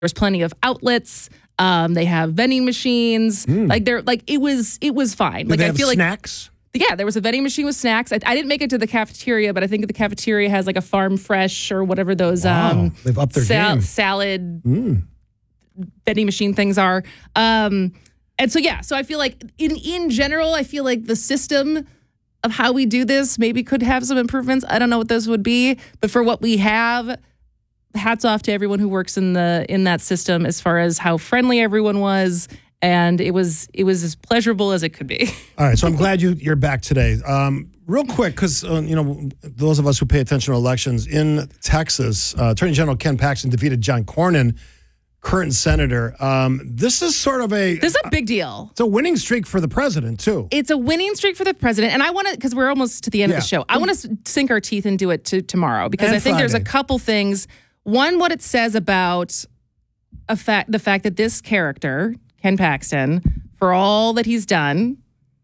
There's plenty of outlets. They have vending machines. It was fine. Did they have snacks? Yeah, there was a vending machine with snacks. I didn't make it to the cafeteria, but I think the cafeteria has like a Farm Fresh or whatever those they've upped their game. Salad vending machine things are. So I feel like in general, I feel like the system of how we do this maybe could have some improvements. I don't know what those would be, but for what we have, hats off to everyone who works in that system as far as how friendly everyone was. And it was as pleasurable as it could be. All right, so I'm glad you're back today. Real quick, because those of us who pay attention to elections in Texas, Attorney General Ken Paxton defeated John Cornyn, current senator. This is a big deal. It's a winning streak for the president too. It's a winning streak for the president, and I want to, because we're almost to the end of the show. I want to sink our teeth into it tomorrow because I think there's a couple things. One, what it says about the fact that this character, Ken Paxton, for all that he's done,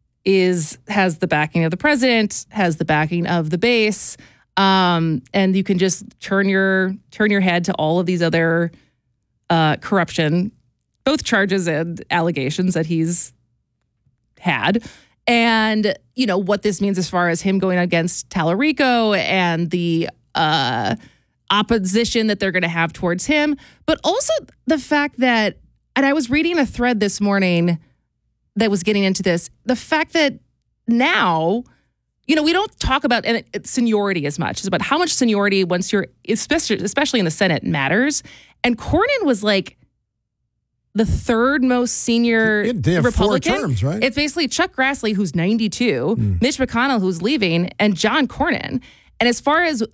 has the backing of the president, has the backing of the base, and you can just turn your head to all of these other corruption, both charges and allegations that he's had, and what this means as far as him going against Tallarico and the opposition that they're going to have towards him, but also the fact that. And I was reading a thread this morning that was getting into this. The fact that now, we don't talk about seniority as much. It's about how much seniority once you're, especially in the Senate, matters. And Cornyn was like the third most senior they have Republican. 4 terms, right? It's basically Chuck Grassley, who's 92, Mitch McConnell, who's leaving, and John Cornyn. And as far as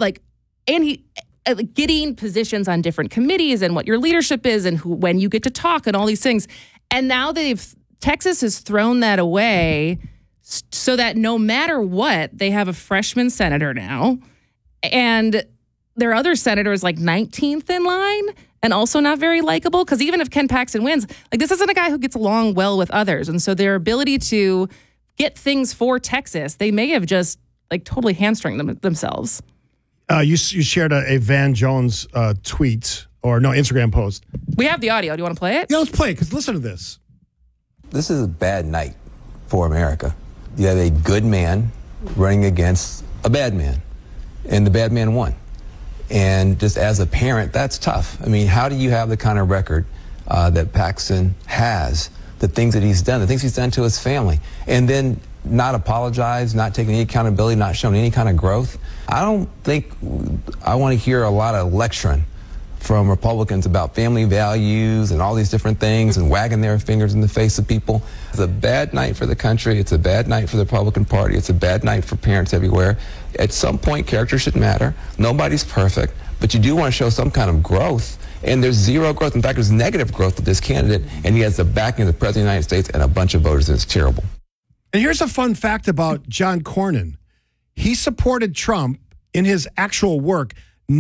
getting positions on different committees and what your leadership is and when you get to talk and all these things. And now Texas has thrown that away so that no matter what, they have a freshman senator now. And there are other senators like 19th in line and also not very likable. Because even if Ken Paxton wins, this isn't a guy who gets along well with others. And so their ability to get things for Texas, they may have just totally hamstringed themselves. You shared a Van Jones tweet Instagram post. We have the audio. Do you want to play it? Yeah, let's play it because listen to this. This is a bad night for America. You have a good man running against a bad man, and the bad man won. And just as a parent, that's tough. I mean, how do you have the kind of record that Paxton has, the things that he's done, the things he's done to his family, and then not apologize, not taking any accountability, not showing any kind of growth? I don't think I want to hear a lot of lecturing from Republicans about family values and all these different things and wagging their fingers in the face of people. It's a bad night for the country. It's a bad night for the Republican Party. It's a bad night for parents everywhere. At some point, character should matter. Nobody's perfect, but you do want to show some kind of growth. And there's zero growth. In fact, there's negative growth with this candidate, and he has the backing of the President of the United States and a bunch of voters, and it's terrible. And here's a fun fact about John Cornyn. He supported Trump in his actual work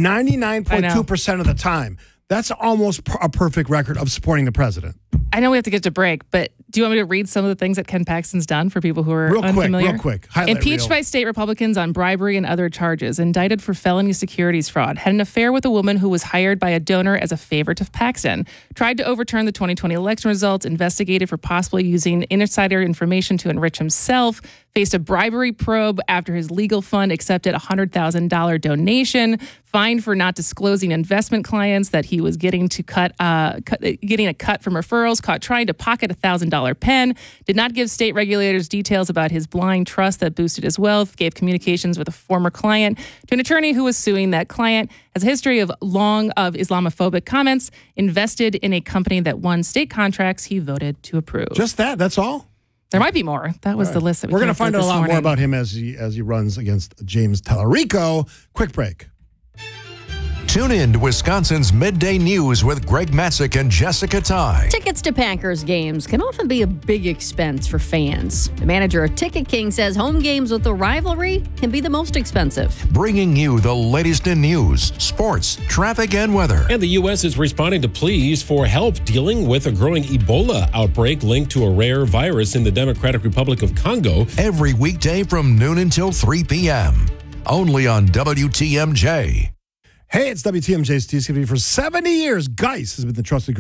99.2% of the time. That's almost a perfect record of supporting the president. I know we have to get to break, but do you want me to read some of the things that Ken Paxton's done for people who are unfamiliar? Real quick. Highlight Impeached by state Republicans on bribery and other charges. Indicted for felony securities fraud. Had an affair with a woman who was hired by a donor as a favor to Paxton. Tried to overturn the 2020 election results. Investigated for possibly using insider information to enrich himself. Faced a bribery probe after his legal fund accepted a $100,000 donation. Fined for not disclosing investment clients that he was getting to getting a cut from referrals. Caught trying to pocket a $1,000 pen. Did not give state regulators details about his blind trust that boosted his wealth. Gave communications with a former client to an attorney who was suing that client. Has a history of Islamophobic comments. Invested in a company that won state contracts he voted to approve. Just that? That's all? There might be more. That was the list that we're going to find out a lot more about him as he runs against James Tallarico. Quick break. Tune in to Wisconsin's Midday News with Greg Matzik and Jessica Ty. Tickets to Packers games can often be a big expense for fans. The manager of Ticket King says home games with a rivalry can be the most expensive. Bringing you the latest in news, sports, traffic, and weather. And the U.S. is responding to pleas for help dealing with a growing Ebola outbreak linked to a rare virus in the Democratic Republic of Congo. Every weekday from noon until 3 p.m. Only on WTMJ. Hey, it's WTMJ's TCV. For 70 years, Geis has been the trusted